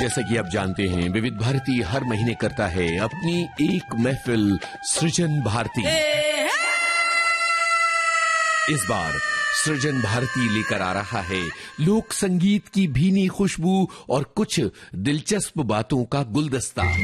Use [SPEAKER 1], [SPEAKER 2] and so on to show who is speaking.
[SPEAKER 1] जैसा कि आप जानते हैं, विविध भारती हर महीने करता है अपनी एक महफिल सृजन भारती। इस बार सृजन भारती लेकर आ रहा है लोक संगीत की भीनी खुशबू और कुछ दिलचस्प बातों का गुलदस्ता।